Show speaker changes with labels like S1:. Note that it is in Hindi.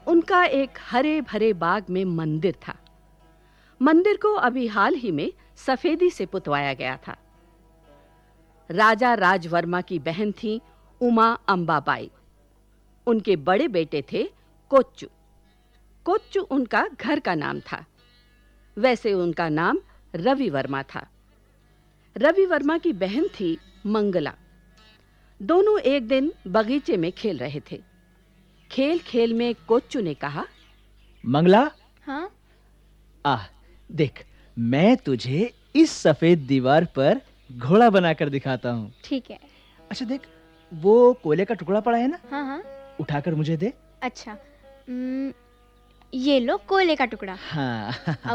S1: उनका एक हरे भरे बाग में मंदिर था। मंदिर को अभी हाल ही में सफेदी से पुतवाया गया था। राजा राजवर्मा की बहन थी उमा अंबाबाई। उनके बड़े बेटे थे कोच्चू। कोच्चू उनका घर का नाम था। वैसे उनका नाम रवि वर्मा था। रवि वर्मा की बहन थी मंगला। दोनों एक दिन बगीचे में खेल रहे थे। खेल-खेल में कोच्चू ने कहा,
S2: मंगला,
S3: हाँ?
S2: देख, मैं तुझे इस सफेद दीवार पर घोड़ा बनाकर दिखाता हूँ।
S3: ठीक है।
S2: अच्छा देख, वो कोयले का टुकड़ा पड़ा है ना?
S3: हाँ हाँ।
S2: उठाकर मुझे दे।
S3: अच्छा, ये लो कोयले का टुकड़ा।
S2: हाँ।